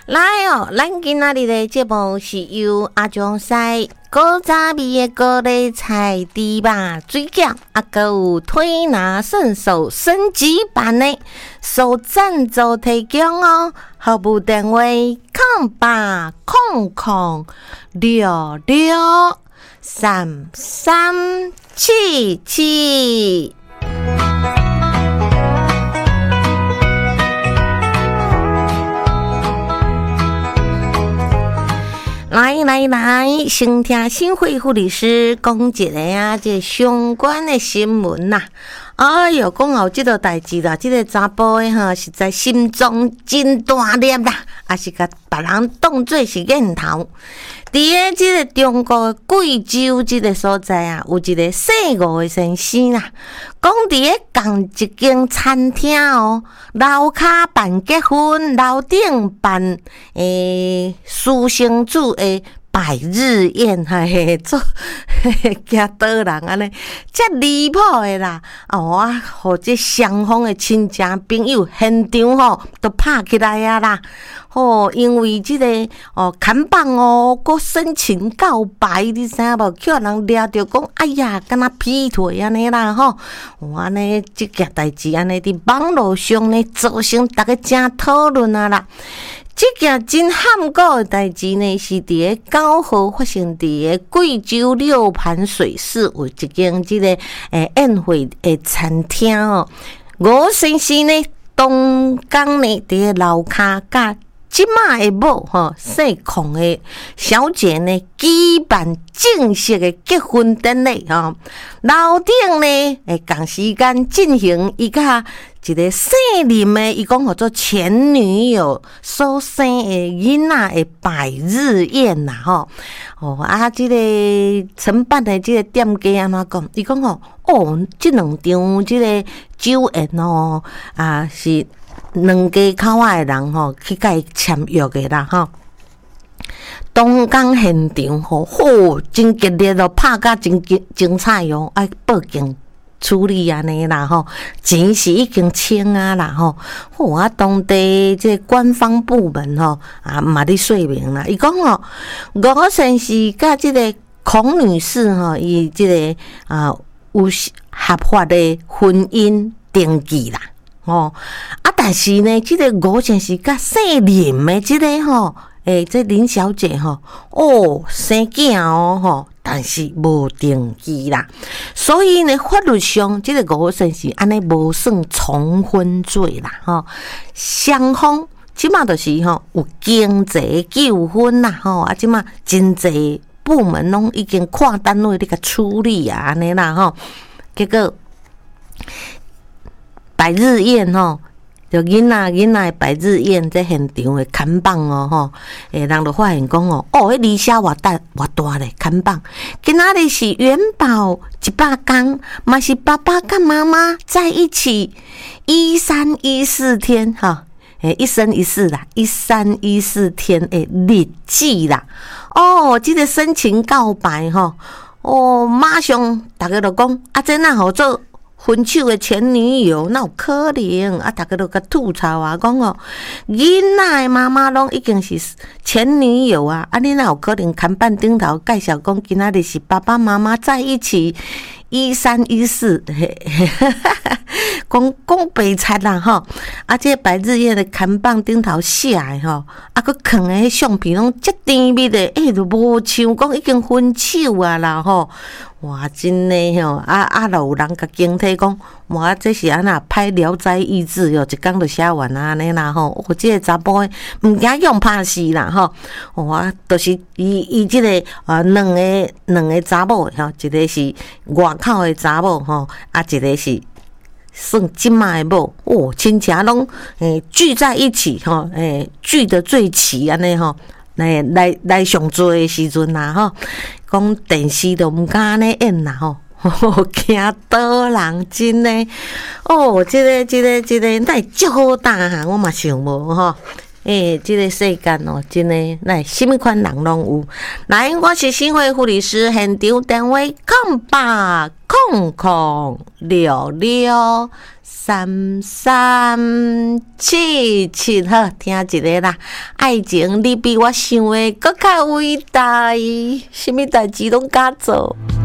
来哦，咱今仔日的节目是由阿江西古早味的高丽菜猪肉水饺，还有推拿圣手升级版的所赞助提供哦。服务电话0800663377。来，先听新慧护理师讲一个啊，这相关的新闻呐。哎哟，讲到这个代志啦，这个查甫的哈，实在心中真大粒啦，也是甲别人当作是瘾头。伫个这个中国贵州这个所在啊，有一个姓吴的先生啦，讲伫个共一间餐厅哦，楼骹办结婚，楼顶办私生子的百日宴，嘿，做惊倒人安尼，遮离谱的啦！啊，互这双方的亲戚朋友现场吼都拍起来啊啦！因为这个看板佫深情告白，你知影无？叫人掠着讲，哎呀，敢若劈腿安尼啦安尼这件代志安尼伫网络上呢，造成大家真讨论啊啦！这件真罕古的代志呢，是伫个9号发生伫个贵州六盘水市有一间这个宴会的餐厅哦。吴先生呢，当天呢伫个楼骹甲即马的某姓邝的小姐呢，举办正式的结婚典礼楼顶呢同时间进行伊甲一个姓林的，伊讲叫做前女友所生的囡仔的百日宴啦这个承办的这个店家安怎讲？伊讲这两场这个酒宴是两家口仔的人去甲伊签约的啦当天现场真激烈拍甲真精彩爱报警处理安尼啦钱是已经清啊啦当地这官方部门嘛咧说明啦，伊讲吴先生甲这个孔女士伊这个有合法的婚姻登记啦但是呢，这个吴先生甲姓林的这个这林小姐生囝但是无登记啦，所以呢，法律上这个吴先生安尼无算重婚罪啦双方即马就是有经济纠纷啦即马真济部门拢已经看单位咧甲处理啊安尼啦结果百日宴就囡仔百日宴在现场的看板人就发现讲迄里写偌大咧看板，今仔日是元宝100天，嘛是爸爸跟妈妈在一起1314天一生一世啦，1314天的日子啦这个深情告白马上大家就讲这哪好做分手的前女友，哪有可能大家都甲吐槽讲囡仔的妈妈拢已经是前女友你哪有可能看板顶头介绍讲今仔日是爸爸妈妈在一起1314讲白贼啦这百日宴的看板顶头写的佮放的相片拢遮甜蜜的就无像讲已经分手啊啦哇真的就有人甲警惕讲哇这是安那歹聊斋意志一天就写完安尼啦这个查甫的毋惊用拍死啦哇就是伊这个两个查某一个是外口的查某一个是算即卖的某亲戚拢聚在一起聚得最齐安尼来上做的时阵啦讲电视都毋敢安尼演啦惊倒人真的这个那足好大我嘛想无这个世间哦，真诶，来，什么款人拢有。来，我是新会护理师，现场电话08003377，好，听一个啦。爱情，你比我想诶搁较伟大，什么代志拢敢做。